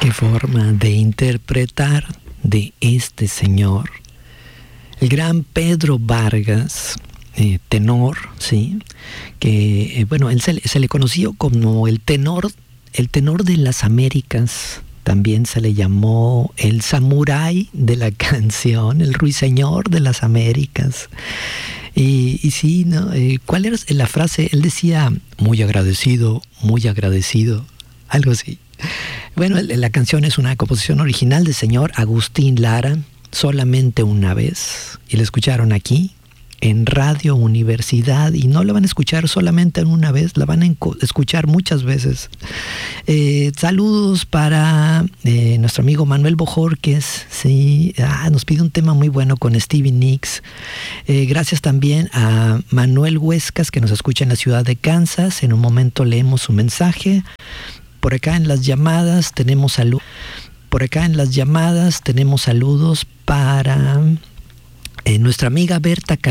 Qué forma de interpretar de este señor, el gran Pedro Vargas, tenor, ¿sí? Que, bueno, él se le conoció como el tenor de las Américas. También se le llamó el samurái de la canción, el ruiseñor de las Américas. Y sí, ¿no? ¿Cuál era la frase? Él decía, muy agradecido, algo así. Bueno, la canción es una composición original del señor Agustín Lara, Solamente una vez. Y la escucharon aquí, en Radio Universidad, y no la van a escuchar solamente en una vez, la van a escuchar muchas veces. Saludos para nuestro amigo Manuel Bojorquez, sí, nos pide un tema muy bueno con Stevie Nicks. Gracias también a Manuel Huescas, que nos escucha en la ciudad de Kansas. En un momento leemos su mensaje. Por acá en las llamadas tenemos saludos para nuestra amiga Berta